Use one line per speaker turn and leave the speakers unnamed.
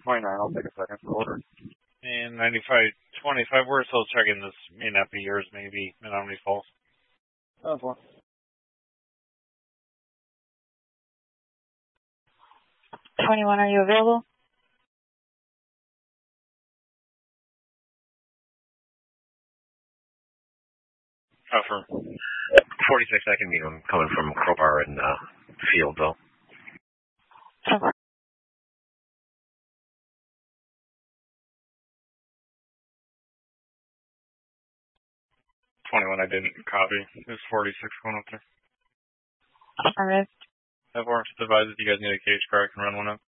29, I'll take a second for order.
And 9525, we're still checking this. May not be yours, maybe Menominee Falls.
4.
21, are you available?
For
46, I can meet him coming from Crowbar and Fieldville.
21, I didn't copy. It was 46 going up there.
Alright.
Have Orange advised if you guys need a cage car, I can run one up.